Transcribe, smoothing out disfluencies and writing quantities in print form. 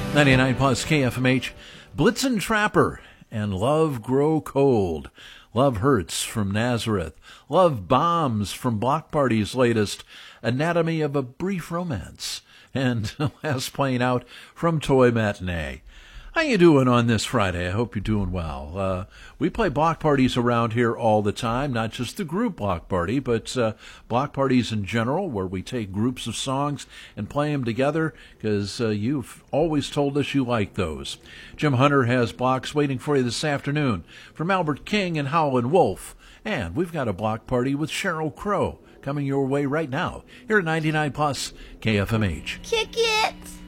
99 plus KFMH, Blitzen Trapper and Love Grow Cold. Love Hurts from Nazareth. Love Bombs from Block Party's latest, Anatomy of a Brief Romance. And last playing out from Toy Matinee. How you doing on this Friday? I hope you're doing well. We play block parties around here all the time, not just the group block party, but block parties in general, where we take groups of songs and play them together, because you've always told us you like those. Jim Hunter has blocks waiting for you this afternoon from Albert King and Howlin' Wolf. And we've got a block party with Sheryl Crow coming your way right now here at 99 plus KFMH. Kick it!